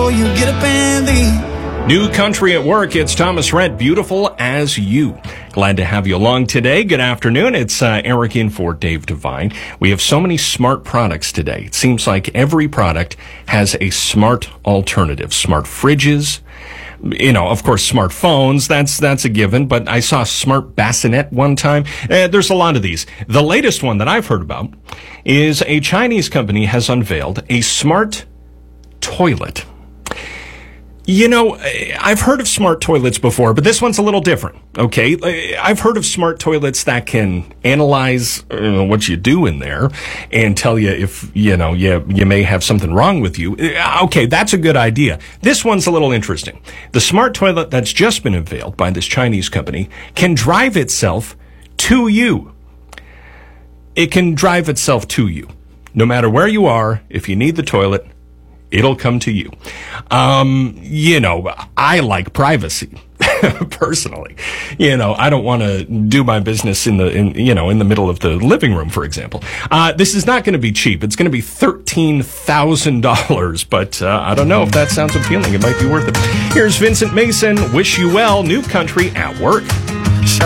before you get up and leave. New Country at Work, it's Thomas Rhett, Beautiful as You. Glad to have you along today. Good afternoon. It's Eric in for Dave Devine. We have so many smart products today. It seems like every product has a smart alternative. Smart fridges, of course, smartphones, that's a given, but I saw a smart bassinet one time. There's a lot of these. The latest one that I've heard about is a Chinese company has unveiled a smart toilet. I've heard of smart toilets before, but this one's a little different, okay? I've heard of smart toilets that can analyze what you do in there and tell you if, you may have something wrong with you. Okay, that's a good idea. This one's a little interesting. The smart toilet that's just been unveiled by this Chinese company can drive itself to you. It can drive itself to you. No matter where you are, if you need the toilet, it'll come to you. I like privacy, personally. I don't want to do my business in the middle of the living room, for example. This is not going to be cheap. It's going to be $13,000, but I don't know if that sounds appealing. It might be worth it. Here's Vincent Mason. Wish you well. New Country at Work.